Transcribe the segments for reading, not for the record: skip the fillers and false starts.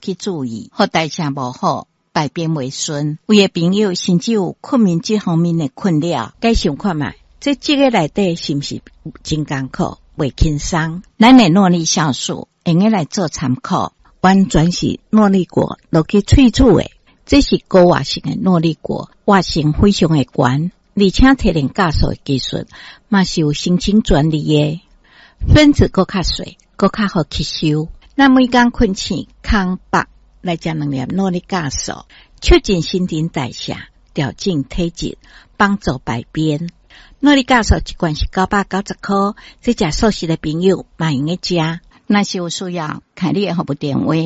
去注意，或代谢无好，排便袂顺。有的朋友甚至有困眠这方面的困扰，该想看卖，这个内底是不是真艰苦，袂轻松？咱的诺丽酵素用个来做参考，完全是诺丽果落去萃取的，这是高活性的诺丽果，活性非常的高，而且提炼酵素的技术嘛是有申请专利的，分子更较细，更较好吸收。咱每天困醒，空腹来食2粒诺丽酵素，促进新陈代谢，调整体质，帮助排便。诺丽酵素一罐是990块，这食素食的朋友嘛用个食。若是有需要，看你的服务电话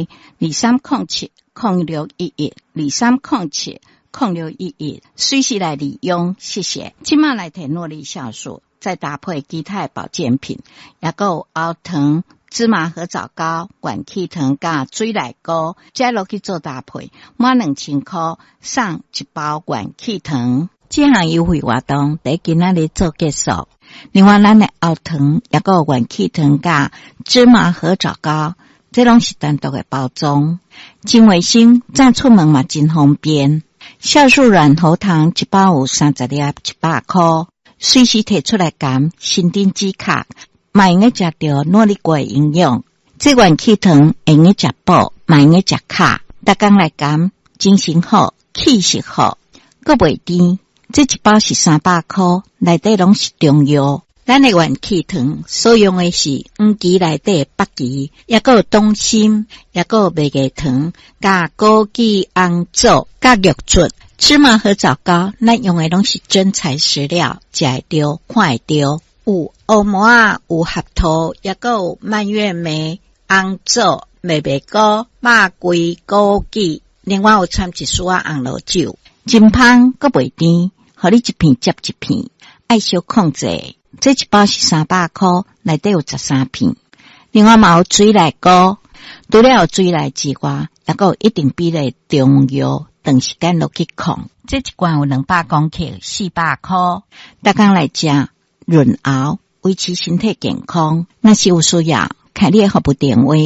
2307-0611，2307-0611，随时来利用，谢谢。即马来摕诺丽酵素，再搭配其他的保健品，也有熬糖、芝麻和枣膏、元气糖加水奶糕，再落去做搭配，满2000块送一包元气糖。这项优惠活动在今仔日做结束。另外，咱的熬糖也有元气糖加芝麻和枣膏，这拢是单独的包装，真卫生，咱出门嘛真方便。酵素软喉糖一包有30粒，100块，随时摕出来含，新陈止渴，嘛用个食到诺丽果的营养。这元气糖用个食补，嘛用个食卡，逐工来含，精神好，气色好，阁袂甜。这一包是300块，内底拢是中药。咱的元气糖所用的是黄芪内底的北芪，也有冬参，也有麦芽糖，加枸杞、红枣，加玉竹。芝麻和枣膏，咱用的拢是真材实料，食会到，看会到。有黑木仔，有合桃，也有蔓越莓、红枣、麦芽膏、肉桂、枸杞，另外有掺一丝仔红萝酒，真香，阁袂甜。互你一片接一片，爱小控制。这一包是300块，内底有13片。另外嘛有水奶膏，除了有水奶之外，也有一定比例中药，长时间落去控。这一罐有200公克，400块。逐工来食润喉，维持身体健康。若是有需要，看你的服务电话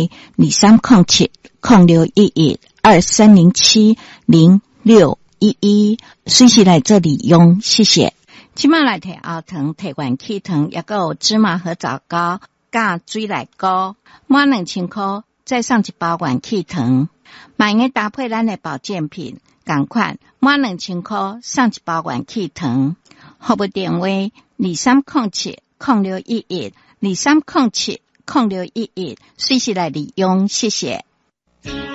2307-0611，2307-0611，随时来做利用，谢谢。即马来摕熬糖、摕元气糖，也有芝麻和枣膏加水奶膏，满2000块再送一包元气糖，嘛用个搭配咱的保健品，同款满2000块送一包元气糖。服务电话2307-0611，2307-0611，随时来利用，谢谢。